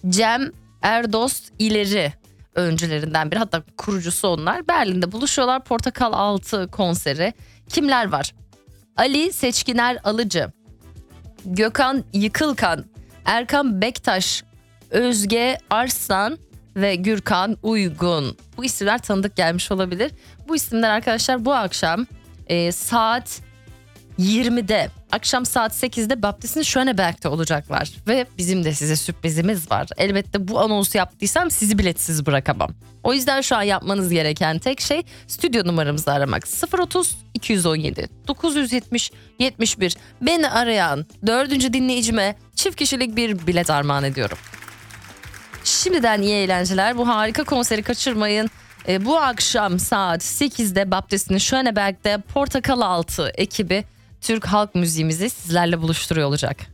Cem Erdost İleri öncülerinden biri, hatta kurucusu onlar. Berlin'de buluşuyorlar. Portakal Altı konseri. Kimler var? Ali Seçkiner Alıcı, Gökhan Yıkılkan, Erkan Bektaş, Özge Arslan ve Gürkan Uygun. Bu isimler tanıdık gelmiş olabilir. Bu isimler arkadaşlar bu akşam saat 20'de, akşam saat 8'de Baptist'in Schöneberg'de olacaklar. Ve bizim de size sürprizimiz var. Elbette bu anonsu yaptıysam sizi biletsiz bırakamam. O yüzden şu an yapmanız gereken tek şey stüdyo numaramızı aramak. 030 217 970 71. Beni arayan 4. dinleyicime çift kişilik bir bilet armağan ediyorum. Şimdiden iyi eğlenceler. Bu harika konseri kaçırmayın. Bu akşam saat 8'de Baptist'in Schöneberg'de Portakal Altı ekibi Türk halk müziğimizi sizlerle buluşturuyor olacak.